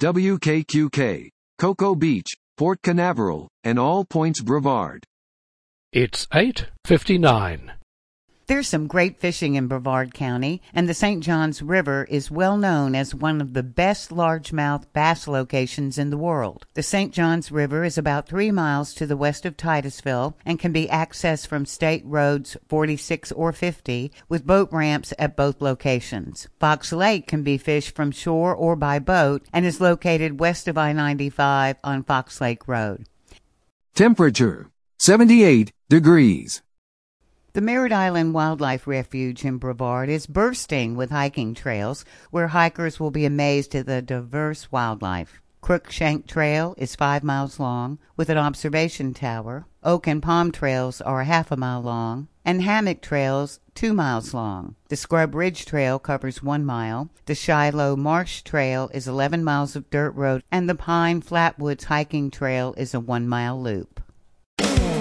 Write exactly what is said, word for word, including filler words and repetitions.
W K Q K, Cocoa Beach, Port Canaveral, and All Points Brevard. It's eight fifty-nine. There's some great fishing in Brevard County, and the Saint Johns River is well known as one of the best largemouth bass locations in the world. The Saint Johns River is about three miles to the west of Titusville and can be accessed from State Roads forty-six or fifty, with boat ramps at both locations. Fox Lake can be fished from shore or by boat and is located west of I ninety-five on Fox Lake Road. Temperature, seventy-eight degrees. The Merritt Island Wildlife Refuge in Brevard is bursting with hiking trails where hikers will be amazed at the diverse wildlife. Crookshank Trail is five miles long with an observation tower. Oak and Palm Trails are half a mile long, and Hammock Trails two miles long. The Scrub Ridge Trail covers one mile. The Shiloh Marsh Trail is eleven miles of dirt road, and the Pine Flatwoods Hiking Trail is a one-mile loop.